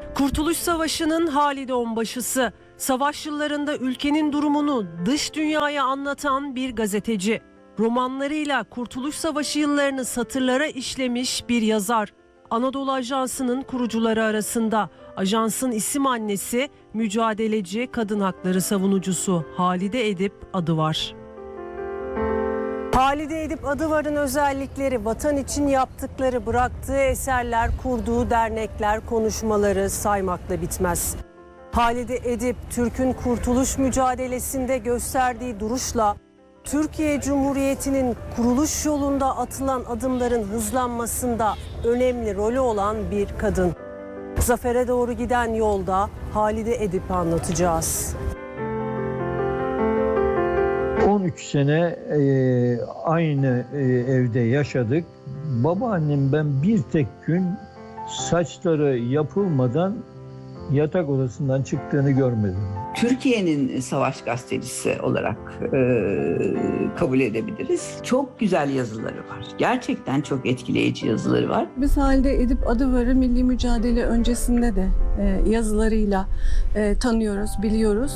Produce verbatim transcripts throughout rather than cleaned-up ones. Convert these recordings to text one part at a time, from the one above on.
Kurtuluş Savaşı'nın Halide Onbaşısı, savaş yıllarında ülkenin durumunu dış dünyaya anlatan bir gazeteci. Romanlarıyla Kurtuluş Savaşı yıllarını satırlara işlemiş bir yazar. Anadolu Ajansı'nın kurucuları arasında. Ajansın isim annesi, mücadeleci, kadın hakları savunucusu Halide Edip Adıvar. Halide Edip Adıvar'ın özellikleri, vatan için yaptıkları, bıraktığı eserler, kurduğu dernekler, konuşmaları saymakla bitmez. Halide Edip, Türk'ün kurtuluş mücadelesinde gösterdiği duruşla Türkiye Cumhuriyeti'nin kuruluş yolunda atılan adımların hızlanmasında önemli rolü olan bir kadın. Zafere doğru giden yolda Halide Edip'i anlatacağız. on üç sene e, aynı e, evde yaşadık. Babaannem ben bir tek gün saçları yapılmadan yatak odasından çıktığını görmedim. Türkiye'nin savaş gazetecisi olarak e, kabul edebiliriz. Çok güzel yazıları var. Gerçekten çok etkileyici yazıları var. Biz Halide Edip Adıvar'ı milli mücadele öncesinde de e, yazılarıyla e, tanıyoruz, biliyoruz.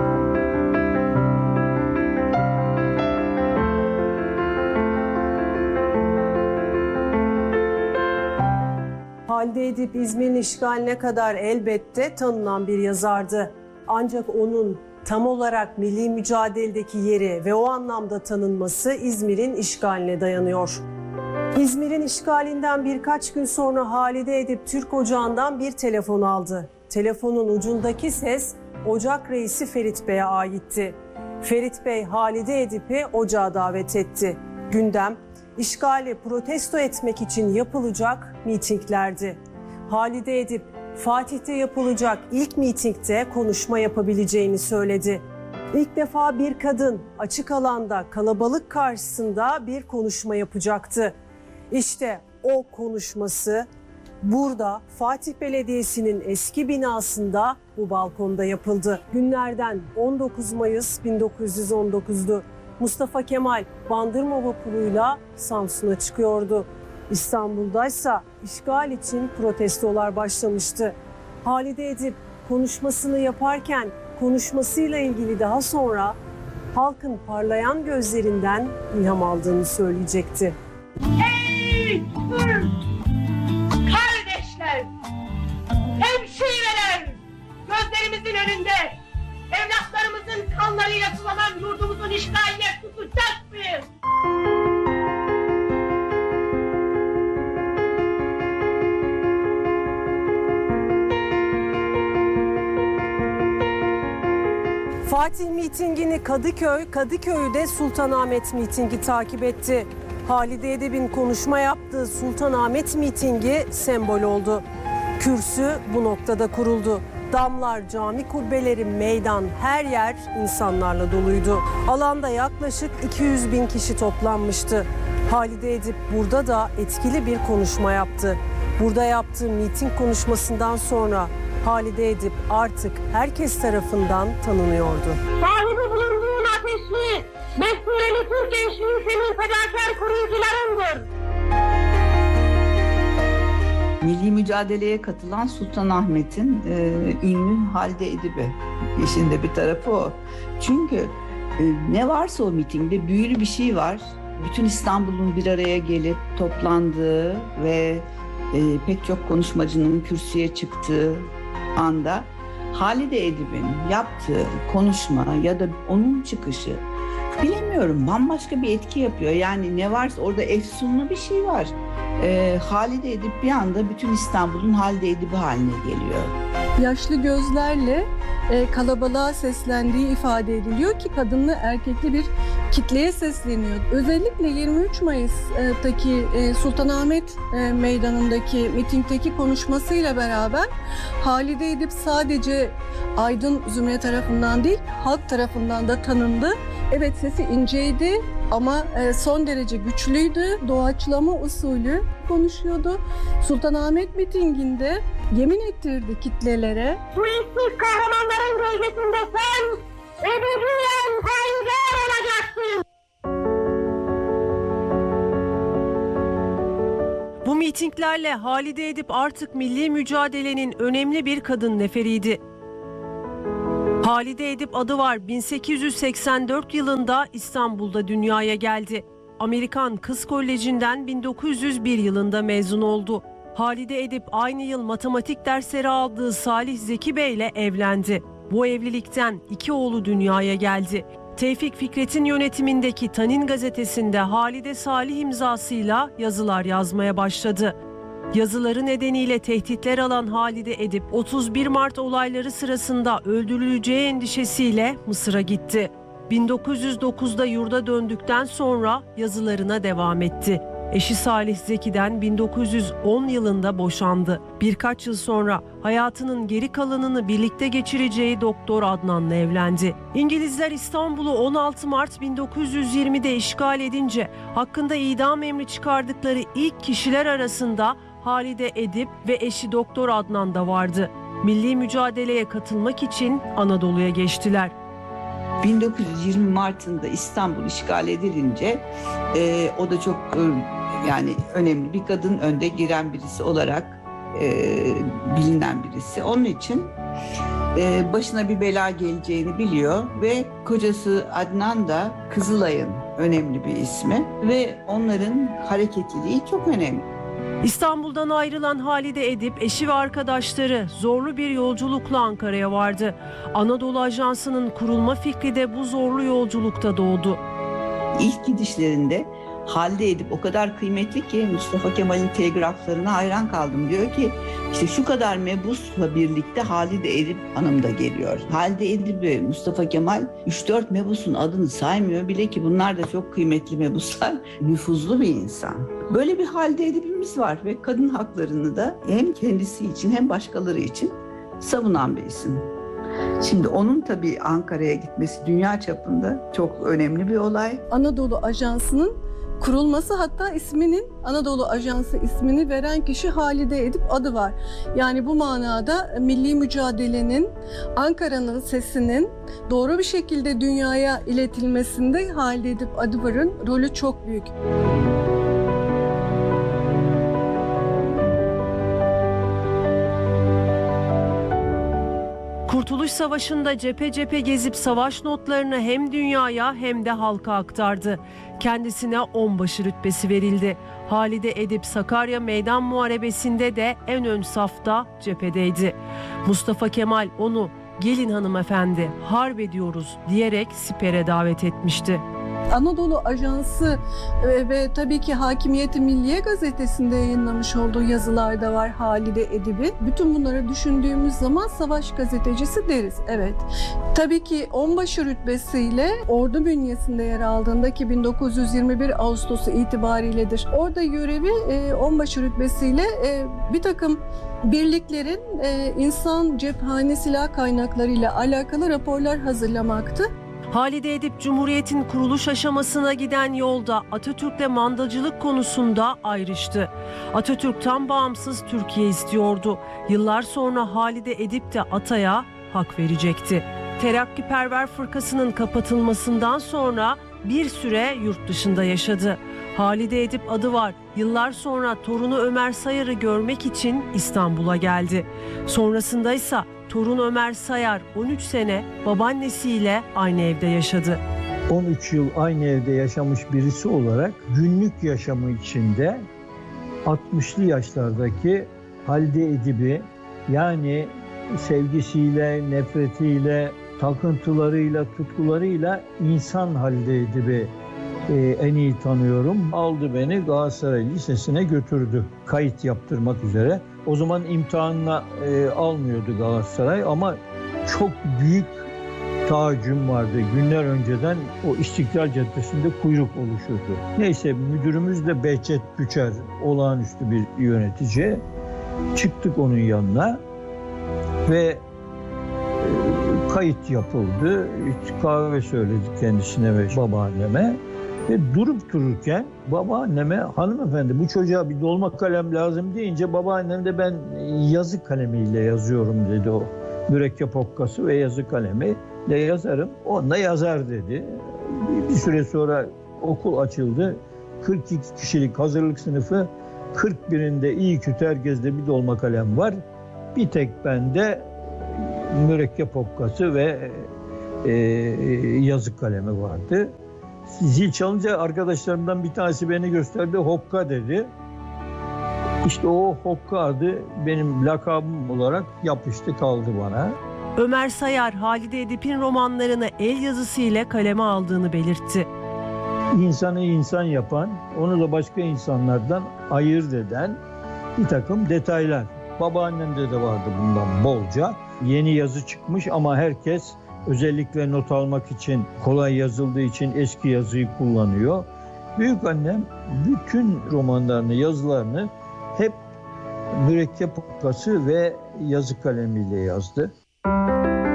Halide Edip İzmir'in işgaline kadar elbette tanınan bir yazardı. Ancak onun tam olarak milli mücadeledeki yeri ve o anlamda tanınması İzmir'in işgaline dayanıyor. İzmir'in işgalinden birkaç gün sonra Halide Edip Türk Ocağı'ndan bir telefon aldı. Telefonun ucundaki ses Ocak Reisi Ferit Bey'e aitti. Ferit Bey Halide Edip'i ocağa davet etti. Gündem İşgali protesto etmek için yapılacak mitinglerdi. Halide Edip, Fatih'te yapılacak ilk mitingde konuşma yapabileceğini söyledi. İlk defa bir kadın açık alanda kalabalık karşısında bir konuşma yapacaktı. İşte o konuşması burada Fatih Belediyesi'nin eski binasında bu balkonda yapıldı. Günlerden on dokuz Mayıs bin dokuz yüz on dokuz'du. Mustafa Kemal Bandırma vapuruyla Samsun'a çıkıyordu. İstanbul'daysa işgal için protestolar başlamıştı. Halide Edip konuşmasını yaparken konuşmasıyla ilgili daha sonra halkın parlayan gözlerinden ilham aldığını söyleyecekti. Ey Türk! Kardeşler! Hemşireler! Gözlerimizin önünde evlatlarımızın kanlarıyla sulanan yurdumuzun işgaline tutacak mıyız? Fatih mitingini Kadıköy, Kadıköy'ü de Sultanahmet mitingi takip etti. Halide Edip'in konuşma yaptığı Sultanahmet mitingi sembol oldu. Kürsü bu noktada kuruldu. Damlar, cami kubbeleri, meydan, her yer insanlarla doluydu. Alanda yaklaşık iki yüz bin kişi toplanmıştı. Halide Edip burada da etkili bir konuşma yaptı. Burada yaptığı miting konuşmasından sonra Halide Edip artık herkes tarafından tanınıyordu. Sahibi bulunduğun ateşli, mestureli Türk gençliği senin fedakar koruyucularındır. Milli mücadeleye katılan Sultanahmet'in e, ünlü Halide Edip'i. İşin de bir tarafı o. Çünkü e, ne varsa o mitingde büyülü bir şey var. Bütün İstanbul'un bir araya gelip toplandığı ve e, pek çok konuşmacının kürsüye çıktığı anda Halide Edip'in yaptığı konuşma ya da onun çıkışı bilemiyorum bambaşka bir etki yapıyor. Yani ne varsa orada efsunlu bir şey var. Ee, Halide Edip bir anda bütün İstanbul'un Halide Edip'i haline geliyor. Yaşlı gözlerle e, kalabalığa seslendiği ifade ediliyor ki kadınlı erkekli bir kitleye sesleniyor. Özellikle yirmi üç Mayıs'taki e, Sultanahmet e, Meydanı'ndaki mitingdeki konuşmasıyla beraber Halide Edip sadece aydın zümre tarafından değil, halk tarafından da tanındı. Evet, sesi inceydi ama son derece güçlüydü. Doğaçlama usulü konuşuyordu. Sultanahmet mitinginde yemin ettirdi kitlelere. Bu işsiz kahramanların gölgesinde sen ebediyen payidar olacaksın. Bu mitinglerle Halide Edip artık milli mücadelenin önemli bir kadın neferiydi. Halide Edip Adıvar bin sekiz yüz seksen dört yılında İstanbul'da dünyaya geldi. Amerikan Kız Koleji'nden bin dokuz yüz bir yılında mezun oldu. Halide Edip aynı yıl matematik dersleri aldığı Salih Zeki Bey ile evlendi. Bu evlilikten iki oğlu dünyaya geldi. Tevfik Fikret'in yönetimindeki Tanin gazetesinde Halide Salih imzasıyla yazılar yazmaya başladı. Yazıları nedeniyle tehditler alan Halide Edip otuz bir Mart olayları sırasında öldürüleceği endişesiyle Mısır'a gitti. bin dokuz yüz dokuzda yurda döndükten sonra yazılarına devam etti. Eşi Salih Zeki'den bin dokuz yüz on yılında boşandı. Birkaç yıl sonra hayatının geri kalanını birlikte geçireceği Doktor Adnan'la evlendi. İngilizler İstanbul'u on altı Mart bin dokuz yüz yirmide işgal edince hakkında idam emri çıkardıkları ilk kişiler arasında Halide Edip ve eşi Doktor Adnan da vardı. Milli mücadeleye katılmak için Anadolu'ya geçtiler. bin dokuz yüz yirmi Mart'ında İstanbul işgal edilince e, o da çok e, yani önemli bir kadın, önde giren birisi olarak e, bilinen birisi. Onun için e, başına bir bela geleceğini biliyor ve kocası Adnan da Kızılay'ın önemli bir ismi ve onların hareketliliği çok önemli. İstanbul'dan ayrılan Halide Edip, eşi ve arkadaşları zorlu bir yolculukla Ankara'ya vardı. Anadolu Ajansı'nın kurulma fikri de bu zorlu yolculukta doğdu. İlk gidişlerinde Halide Edip o kadar kıymetli ki Mustafa Kemal'in telgraflarına hayran kaldım. Diyor ki işte şu kadar mebusla birlikte Halide Edip Hanım da geliyor. Halide Edip'i Mustafa Kemal üç dört mebusun adını saymıyor bile ki bunlar da çok kıymetli mebuslar. Nüfuzlu bir insan. Böyle bir Halide Edip'imiz var ve kadın haklarını da hem kendisi için hem başkaları için savunan bir isim. Şimdi onun tabii Ankara'ya gitmesi dünya çapında çok önemli bir olay. Anadolu Ajansı'nın kurulması, hatta isminin Anadolu Ajansı ismini veren kişi Halide Edip Adıvar. Yani bu manada milli mücadelenin, Ankara'nın sesinin doğru bir şekilde dünyaya iletilmesinde Halide Edip Adıvar'ın rolü çok büyük. Kurtuluş Savaşı'nda cephe cephe gezip savaş notlarını hem dünyaya hem de halka aktardı. Kendisine onbaşı rütbesi verildi. Halide Edip Sakarya Meydan Muharebesi'nde de en ön safta cephedeydi. Mustafa Kemal onu "Gelin hanımefendi, harp ediyoruz" diyerek sipere davet etmişti. Anadolu Ajansı ve, ve tabii ki Hakimiyeti Milliye gazetesinde yayınlamış olduğu yazılar da var Halide Edip'in. Bütün bunları düşündüğümüz zaman savaş gazetecisi deriz. Evet. Tabii ki onbaşı rütbesiyle ordu bünyesinde yer aldığında ki bin dokuz yüz yirmi bir Ağustos itibariyledir. Orada görevi e, onbaşı rütbesiyle e, bir takım birliklerin e, insan, cephane, silah kaynaklarıyla alakalı raporlar hazırlamaktı. Halide Edip Cumhuriyet'in kuruluş aşamasına giden yolda Atatürk'le mandacılık konusunda ayrıştı. Atatürk tam bağımsız Türkiye istiyordu. Yıllar sonra Halide Edip de Atay'a hak verecekti. Terakkiperver Fırkası'nın kapatılmasından sonra bir süre yurt dışında yaşadı. Halide Edip Adıvar yıllar sonra torunu Ömer Sayar'ı görmek için İstanbul'a geldi. Sonrasında ise torun Ömer Sayar on üç sene babaannesiyle aynı evde yaşadı. on üç yıl aynı evde yaşamış birisi olarak günlük yaşamı içinde altmışlı yaşlardaki Halide Edip'i, yani sevgisiyle, nefretiyle, takıntılarıyla, tutkularıyla insan Halide Edip'i e, en iyi tanıyorum. Aldı beni Galatasaray Lisesi'ne götürdü kayıt yaptırmak üzere. O zaman imtihanla e, almıyordu Galatasaray ama çok büyük tahaccüm vardı. Günler önceden o İstiklal Caddesi'nde kuyruk oluşurdu. Neyse, müdürümüz de Behçet Büçer, olağanüstü bir yönetici. Çıktık onun yanına ve e, kayıt yapıldı. Kahve söyledik kendisine ve babaanneme. Ve durup dururken babaanneme "Hanımefendi, bu çocuğa bir dolma kalem lazım" deyince babaannem de "Ben yazı kalemiyle yazıyorum" dedi. O mürekkep okkası ve yazı kalemi ile yazarım. Onunla yazar dedi. Bir süre sonra okul açıldı. kırk iki kişilik hazırlık sınıfı kırk birinde iyi kötü herkeste bir dolma kalem var. Bir tek bende mürekkep hokkası ve e, yazık kalemi vardı. Zil çalınca arkadaşlarımdan bir tanesi beni gösterdi, hokka dedi. İşte o hokka adı benim lakabım olarak yapıştı kaldı bana. Ömer Sayar, Halide Edip'in romanlarını el yazısıyla kaleme aldığını belirtti. İnsanı insan yapan, onu da başka insanlardan ayırt eden bir takım detaylar. Babaannemde de vardı bundan bolca. Yeni yazı çıkmış ama herkes özellikle not almak için, kolay yazıldığı için eski yazıyı kullanıyor. Büyükannem bütün romanlarını, yazılarını hep mürekkep hokkası ve yazı kalemiyle yazdı.